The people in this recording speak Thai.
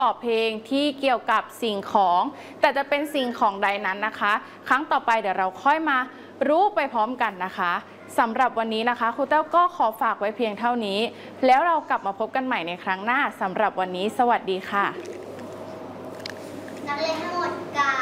ตอบเพลงที่เกี่ยวกับสิ่งของแต่จะเป็นสิ่งของใดนั้นนะคะครั้งต่อไปเดี๋ยวเราค่อยมารู้ไปพร้อมกันนะคะสำหรับวันนี้นะคะครูแต้วก็ขอฝากไว้เพียงเท่านี้แล้วเรากลับมาพบกันใหม่ในครั้งหน้าสำหรับวันนี้สวัสดีค่ะนักเรียนทั้งหมดกรา